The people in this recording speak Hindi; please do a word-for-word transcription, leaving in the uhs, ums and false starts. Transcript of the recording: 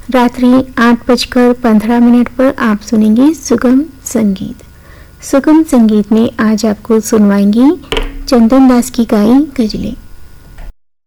रात्रि आठ बजकर पंद्रह मिनट पर आप सुनेंगे सुगम संगीत। सुगम संगीत में आज आपको सुनवाएंगी चंदन दास की गाई गजलें।